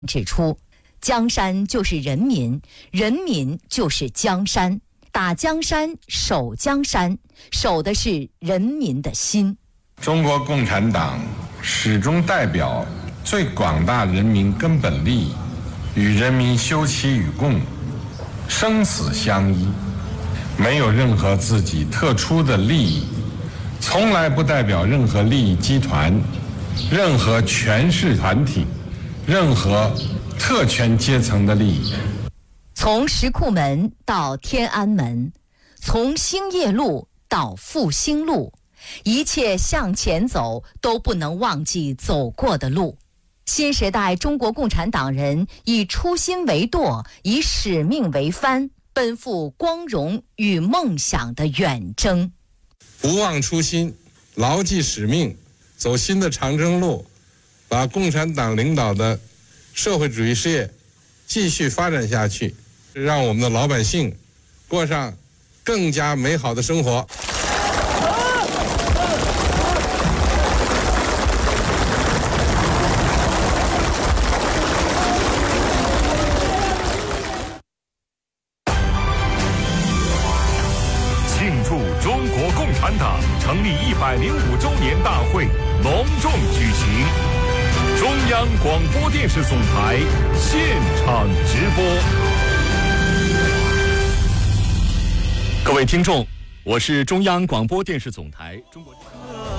指出，江山就是人民，人民就是江山，打江山守江山，守的是人民的心。 中国共产党始终代表最广大人民根本利益，与人民休戚与共，生死相依，没有任何自己特殊的利益，从来不代表任何利益集团、任何权势团体、任何特权阶层的利益。 从石库门到天安门，从兴业路到复兴路，一切向前走都不能忘记走过的路。新时代中国共产党人以初心为舵，以使命为帆，奔赴光荣与梦想的远征。 不忘初心，牢记使命，走新的长征路，把共产党领导的社会主义事业继续发展下去，让我们的老百姓过上更加美好的生活。 庆祝中国共产党成立105周年大会隆重举行，中央广播电视总台现场直播。各位听众，我是中央广播电视总台中国。